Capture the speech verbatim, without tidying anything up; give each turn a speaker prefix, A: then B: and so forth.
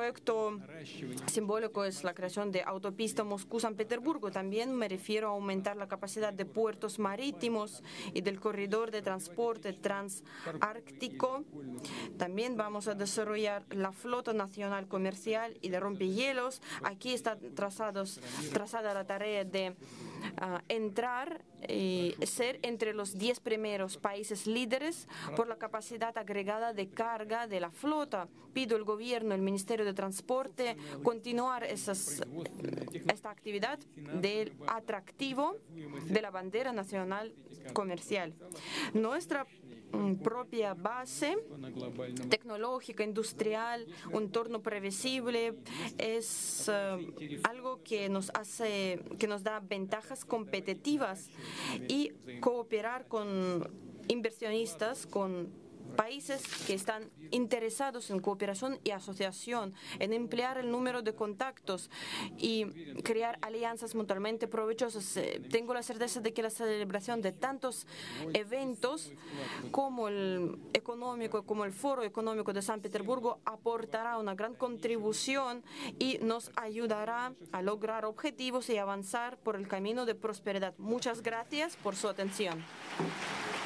A: proyecto simbólico es la creación de autopista Moscú-San Petersburgo. También me refiero a aumentar la capacidad de puertos marítimos y del corredor de transporte transártico. También vamos a desarrollar la flota nacional comercial y de rompehielos. Aquí está trazados, trazada la tarea de uh, entrar y ser entre los diez primeros países líderes por la capacidad agregada de carga de la flota. Pido al gobierno, al Ministerio de Transporte, continuar esas, esta actividad del atractivo de la bandera nacional comercial. Nuestra um, propia base tecnológica, industrial, un entorno previsible, es uh, algo que nos hace, que nos da ventajas competitivas, y cooperar con inversionistas, con países que están interesados en cooperación y asociación, en emplear el número de contactos y crear alianzas mutuamente provechosas. Tengo la certeza de que la celebración de tantos eventos como el económico, como el Foro Económico de San Petersburgo aportará una gran contribución y nos ayudará a lograr objetivos y avanzar por el camino de prosperidad. Muchas gracias por su atención.